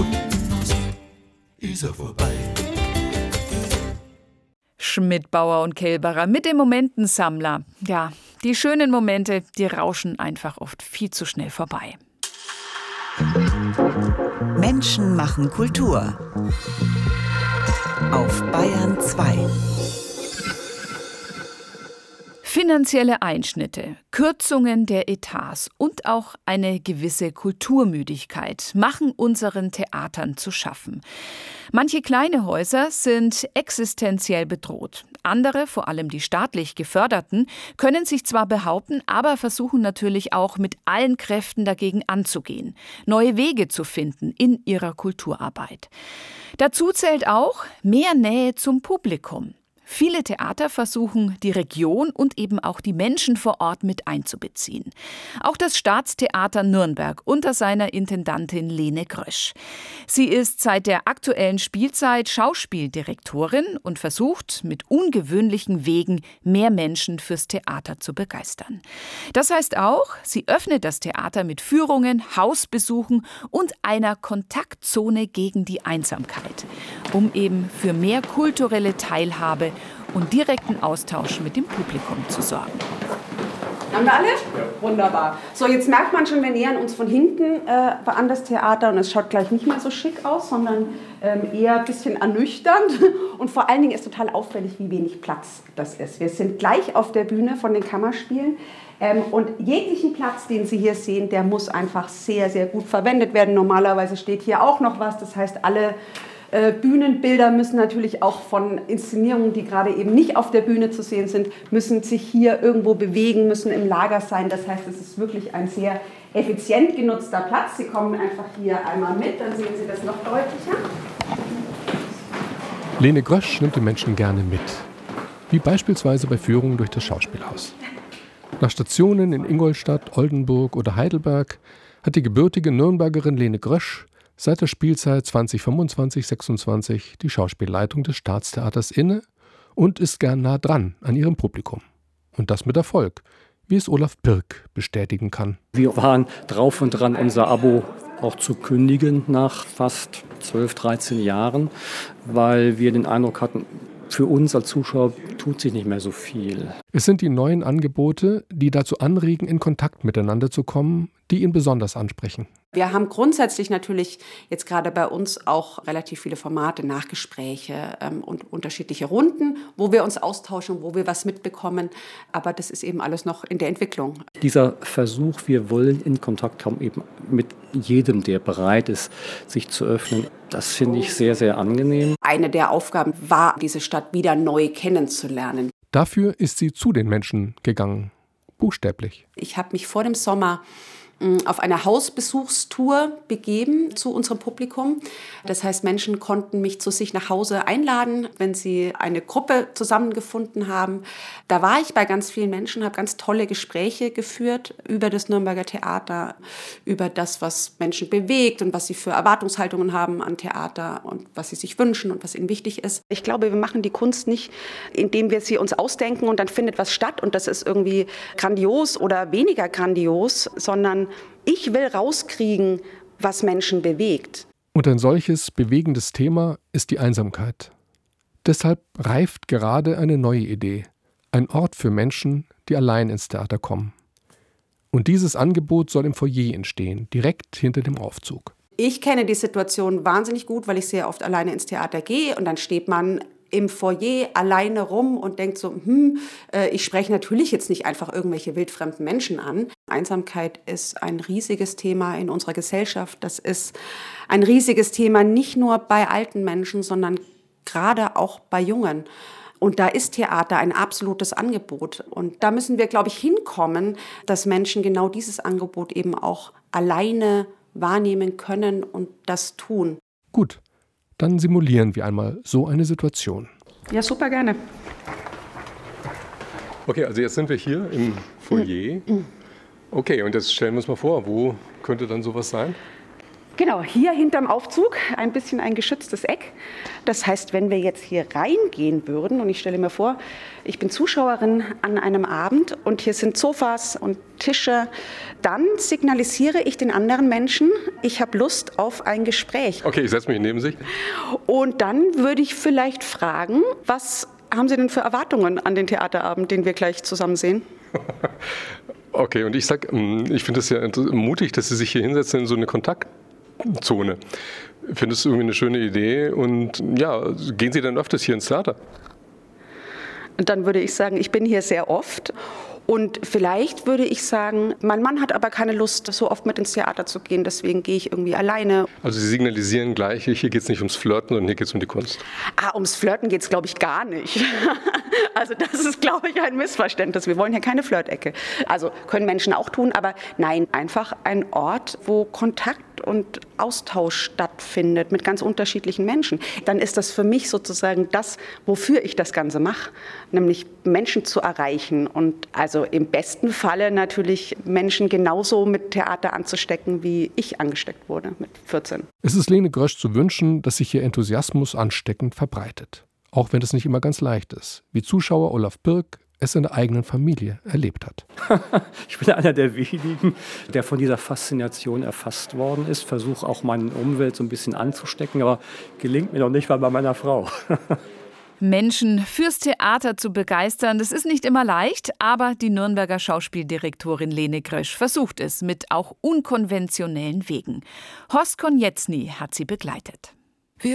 ist er vorbei. Schmidt, Bauer und Kelberer mit dem Momentensammler. Ja, die schönen Momente, die rauschen einfach oft viel zu schnell vorbei. Menschen machen Kultur. Auf Bayern 2. Finanzielle Einschnitte, Kürzungen der Etats und auch eine gewisse Kulturmüdigkeit machen unseren Theatern zu schaffen. Manche kleine Häuser sind existenziell bedroht. Andere, vor allem die staatlich Geförderten, können sich zwar behaupten, aber versuchen natürlich auch mit allen Kräften dagegen anzugehen, neue Wege zu finden in ihrer Kulturarbeit. Dazu zählt auch mehr Nähe zum Publikum. Viele Theater versuchen, die Region und eben auch die Menschen vor Ort mit einzubeziehen. Auch das Staatstheater Nürnberg unter seiner Intendantin Lene Grösch. Sie ist seit der aktuellen Spielzeit Schauspieldirektorin und versucht, mit ungewöhnlichen Wegen mehr Menschen fürs Theater zu begeistern. Das heißt auch, sie öffnet das Theater mit Führungen, Hausbesuchen und einer Kontaktzone gegen die Einsamkeit, um eben für mehr kulturelle Teilhabe und direkten Austausch mit dem Publikum zu sorgen. Haben wir alle? Ja. Wunderbar. So, jetzt merkt man schon, wir nähern uns von hinten an das Theater und es schaut gleich nicht mehr so schick aus, sondern eher ein bisschen ernüchternd. Und vor allen Dingen ist total auffällig, wie wenig Platz das ist. Wir sind gleich auf der Bühne von den Kammerspielen. Und jeglichen Platz, den Sie hier sehen, der muss einfach sehr, sehr gut verwendet werden. Normalerweise steht hier auch noch was, das heißt, alle Bühnenbilder müssen natürlich auch von Inszenierungen, die gerade eben nicht auf der Bühne zu sehen sind, müssen sich hier irgendwo bewegen, müssen im Lager sein. Das heißt, es ist wirklich ein sehr effizient genutzter Platz. Sie kommen einfach hier einmal mit, dann sehen Sie das noch deutlicher. Lene Grösch nimmt die Menschen gerne mit, wie beispielsweise bei Führungen durch das Schauspielhaus. Nach Stationen in Ingolstadt, Oldenburg oder Heidelberg hat die gebürtige Nürnbergerin Lene Grösch seit der Spielzeit 2025/26 die Schauspielleitung des Staatstheaters inne und ist gern nah dran an ihrem Publikum. Und das mit Erfolg, wie es Olaf Pirk bestätigen kann. Wir waren drauf und dran, unser Abo auch zu kündigen nach fast 12, 13 Jahren, weil wir den Eindruck hatten, für uns als Zuschauer tut sich nicht mehr so viel. Es sind die neuen Angebote, die dazu anregen, in Kontakt miteinander zu kommen, die ihn besonders ansprechen. Wir haben grundsätzlich natürlich jetzt gerade bei uns auch relativ viele Formate, Nachgespräche und unterschiedliche Runden, wo wir uns austauschen, wo wir was mitbekommen. Aber das ist eben alles noch in der Entwicklung. Dieser Versuch, wir wollen in Kontakt kommen, eben mit jedem, der bereit ist, sich zu öffnen, das finde ich sehr, sehr angenehm. Eine der Aufgaben war, diese Stadt wieder neu kennenzulernen. Dafür ist sie zu den Menschen gegangen, buchstäblich. Ich habe mich vor dem Sommer auf eine Hausbesuchstour begeben zu unserem Publikum. Das heißt, Menschen konnten mich zu sich nach Hause einladen, wenn sie eine Gruppe zusammengefunden haben. Da war ich bei ganz vielen Menschen, habe ganz tolle Gespräche geführt über das Nürnberger Theater, über das, was Menschen bewegt und was sie für Erwartungshaltungen haben an Theater und was sie sich wünschen und was ihnen wichtig ist. Ich glaube, wir machen die Kunst nicht, indem wir sie uns ausdenken und dann findet was statt und das ist irgendwie grandios oder weniger grandios, sondern ich will rauskriegen, was Menschen bewegt. Und ein solches bewegendes Thema ist die Einsamkeit. Deshalb reift gerade eine neue Idee. Ein Ort für Menschen, die allein ins Theater kommen. Und dieses Angebot soll im Foyer entstehen, direkt hinter dem Aufzug. Ich kenne die Situation wahnsinnig gut, weil ich sehr oft alleine ins Theater gehe und dann steht man im Foyer alleine rum und denkt so, ich spreche natürlich jetzt nicht einfach irgendwelche wildfremden Menschen an. Einsamkeit ist ein riesiges Thema in unserer Gesellschaft. Das ist ein riesiges Thema nicht nur bei alten Menschen, sondern gerade auch bei Jungen. Und da ist Theater ein absolutes Angebot. Und da müssen wir, glaube ich, hinkommen, dass Menschen genau dieses Angebot eben auch alleine wahrnehmen können und das tun. Gut. Dann simulieren wir einmal so eine Situation. Ja, super gerne. Okay, also jetzt sind wir hier im Foyer. Okay, und jetzt stellen wir uns mal vor, wo könnte dann sowas sein? Genau, hier hinterm Aufzug ein bisschen ein geschütztes Eck. Das heißt, wenn wir jetzt hier reingehen würden, und ich stelle mir vor, ich bin Zuschauerin an einem Abend und hier sind Sofas und Tische, dann signalisiere ich den anderen Menschen, ich habe Lust auf ein Gespräch. Okay, ich setze mich neben sich. Und dann würde ich vielleicht fragen, was haben Sie denn für Erwartungen an den Theaterabend, den wir gleich zusammen sehen? Okay, und ich finde es ja mutig, dass Sie sich hier hinsetzen in so eine Kontaktzone. Ich finde es irgendwie eine schöne Idee. Und ja, gehen Sie dann öfters hier ins Theater? Und dann würde ich sagen, ich bin hier sehr oft. Und vielleicht würde ich sagen, mein Mann hat aber keine Lust, so oft mit ins Theater zu gehen, deswegen gehe ich irgendwie alleine. Also Sie signalisieren gleich, hier geht es nicht ums Flirten, sondern hier geht es um die Kunst. Ums Flirten geht es, glaube ich, gar nicht. Also das ist, glaube ich, ein Missverständnis. Wir wollen hier keine Flirtecke. Also können Menschen auch tun, aber nein, einfach ein Ort, wo Kontakt und Austausch stattfindet mit ganz unterschiedlichen Menschen. Dann ist das für mich sozusagen das, wofür ich das Ganze mache, nämlich Menschen zu erreichen und also im besten Falle natürlich Menschen genauso mit Theater anzustecken, wie ich angesteckt wurde mit 14. Es ist Lene Grösch zu wünschen, dass sich ihr Enthusiasmus ansteckend verbreitet. Auch wenn es nicht immer ganz leicht ist, wie Zuschauer Olaf Birk es in der eigenen Familie erlebt hat. Ich bin einer der wenigen, der von dieser Faszination erfasst worden ist. Versuche auch meine Umwelt so ein bisschen anzustecken, aber gelingt mir noch nicht mal bei meiner Frau. Menschen fürs Theater zu begeistern, das ist nicht immer leicht, aber die Nürnberger Schauspieldirektorin Lene Grösch versucht es mit auch unkonventionellen Wegen. Horst Konietzny hat sie begleitet.